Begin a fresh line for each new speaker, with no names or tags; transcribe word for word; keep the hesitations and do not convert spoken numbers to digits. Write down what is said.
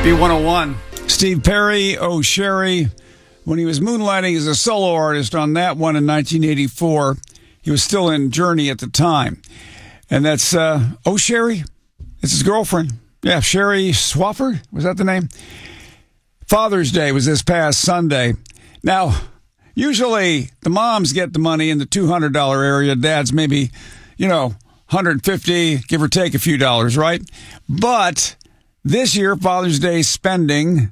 B one oh one.
Steve Perry, Oh Sherry, when he was moonlighting as a solo artist on that one in nineteen eighty-four, he was still in Journey at the time. And that's uh, Oh Sherry. It's his girlfriend. Yeah, Sherry Swafford. Was that the name? Father's Day was this past Sunday. Now, usually the moms get the money in the two hundred dollars area. Dads maybe, you know, one hundred fifty dollars, give or take a few dollars, right? But this year, Father's Day spending